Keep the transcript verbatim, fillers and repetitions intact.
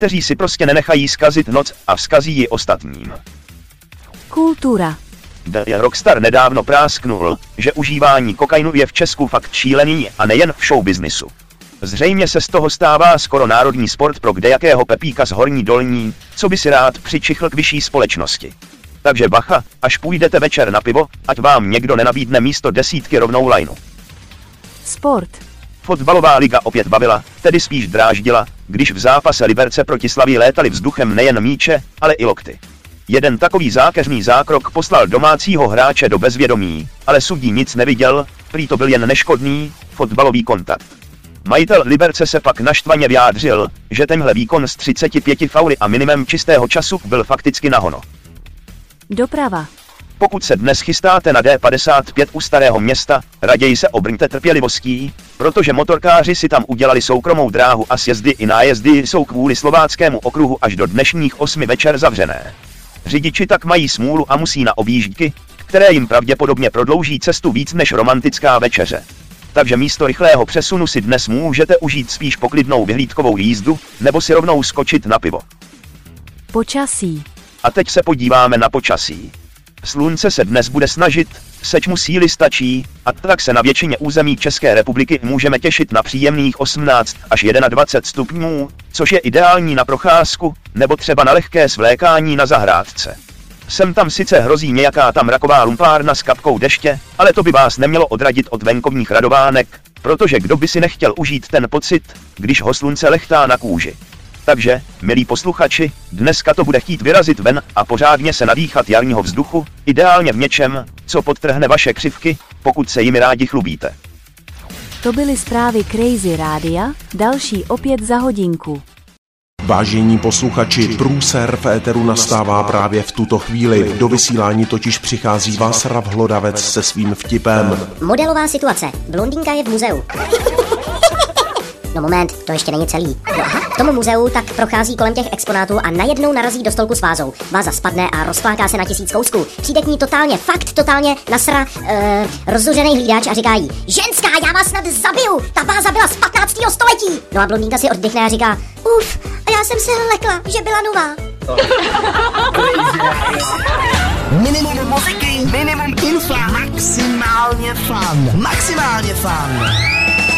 kteří si prostě nenechají zkazit noc a vzkazí ji ostatním. Kultura. The Rockstar nedávno prásknul, že užívání kokainu je v Česku fakt šílený a nejen v showbiznisu. Zřejmě se z toho stává skoro národní sport pro kdejakého pepíka z Horní Dolní, co by si rád přičichl k vyšší společnosti. Takže bacha, až půjdete večer na pivo, ať vám někdo nenabídne místo desítky rovnou lajnu. Sport. Fotbalová liga opět bavila, tedy spíš dráždila, když v zápase Liberce proti Slavii létaly vzduchem nejen míče, ale i lokty. Jeden takový zákeřný zákrok poslal domácího hráče do bezvědomí, ale sudí nic neviděl, prý to byl jen neškodný, fotbalový kontakt. Majitel Liberce se pak naštvaně vyjádřil, že tenhle výkon z třiceti pěti fauly a minimem čistého času byl fakticky na hono. Doprava. Pokud se dnes chystáte na D padesát pět u Starého Města, raději se obrňte trpělivostí, protože motorkáři si tam udělali soukromou dráhu a sjezdy i nájezdy jsou kvůli slováckému okruhu až do dnešních osmi večer zavřené. Řidiči tak mají smůlu a musí na objížďky, které jim pravděpodobně prodlouží cestu víc než romantická večeře. Takže místo rychlého přesunu si dnes můžete užít spíš poklidnou vyhlídkovou jízdu, nebo si rovnou skočit na pivo. Počasí. A teď se podíváme na počasí. Slunce se dnes bude snažit, seč mu síly stačí, a tak se na většině území České republiky můžeme těšit na příjemných osmnáct až dvacet jedna stupňů, což je ideální na procházku, nebo třeba na lehké svlékání na zahrádce. Sem tam sice hrozí nějaká tam mraková lumpárna s kapkou deště, ale to by vás nemělo odradit od venkovních radovánek, protože kdo by si nechtěl užít ten pocit, když ho slunce lechtá na kůži. Takže, milí posluchači, dneska to bude chtít vyrazit ven a pořádně se nadýchat jarního vzduchu, ideálně v něčem, co podtrhne vaše křivky, pokud se jimi rádi chlubíte. To byly zprávy Crazy Rádia, další opět za hodinku. Vážení posluchači, průser v éteru nastává právě v tuto chvíli. Do vysílání totiž přichází Václav Hlodavec se svým vtipem. Modelová situace. Blondýnka je v muzeu. No moment, to ještě není celý. No aha, v tom muzeu tak prochází kolem těch exponátů a najednou narazí do stolku s vázou. Váza spadne a rozfláká se na tisíc kousků. Přijde k ní totálně, fakt totálně nasra uh, rozzuřený hlídač a říká jí: ženská, já vás snad zabiju, ta váza byla z patnáctého století. No a blondýnka si oddychne a říká: uf, a já jsem se lekla, že byla nová. Minimum muziky, minimum info, maximálně fun, maximálně fun.